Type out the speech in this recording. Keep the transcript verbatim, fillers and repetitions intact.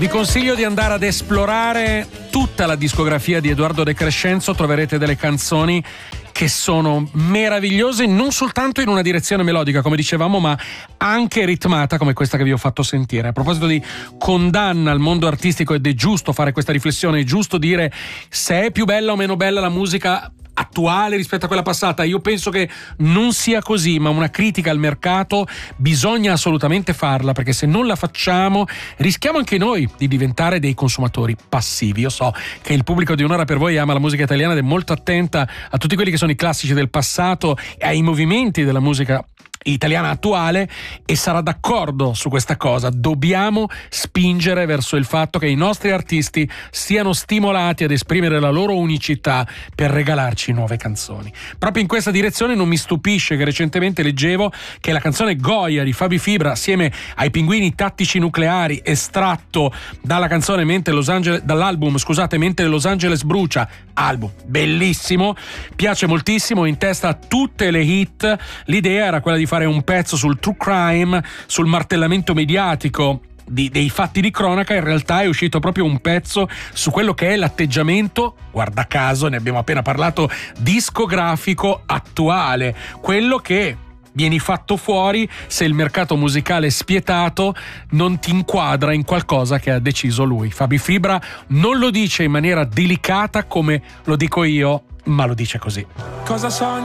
Vi consiglio di andare ad esplorare tutta la discografia di Edoardo De Crescenzo, troverete delle canzoni che sono meravigliose, non soltanto in una direzione melodica, come dicevamo, ma anche ritmata, come questa che vi ho fatto sentire. A proposito di condanna al mondo artistico, ed è giusto fare questa riflessione, è giusto dire se è più bella o meno bella la musica attuale rispetto a quella passata. Io penso che non sia così, ma una critica al mercato bisogna assolutamente farla, perché se non la facciamo rischiamo anche noi di diventare dei consumatori passivi. Io so che il pubblico di Un'ora per voi ama la musica italiana ed è molto attenta a tutti quelli che sono i classici del passato e ai movimenti della musica italiana attuale, e sarà d'accordo su questa cosa. Dobbiamo spingere verso il fatto che i nostri artisti siano stimolati ad esprimere la loro unicità per regalarci nuove canzoni. Proprio in questa direzione non mi stupisce che recentemente leggevo che la canzone Goya di Fabi Fibra, assieme ai Pinguini Tattici Nucleari, estratto dalla canzone Mentre Los Angeles, dall'album scusate Mentre Los Angeles Brucia, album bellissimo, piace moltissimo, in testa a tutte le hit. L'idea era quella di fare un pezzo sul true crime, sul martellamento mediatico di, dei fatti di cronaca. In realtà è uscito proprio un pezzo su quello che è l'atteggiamento, guarda caso, ne abbiamo appena parlato, discografico attuale, quello che vieni fatto fuori se il mercato musicale spietato non ti inquadra in qualcosa che ha deciso lui. Fabi Fibra non lo dice in maniera delicata come lo dico io, ma lo dice così. Cosa sogni?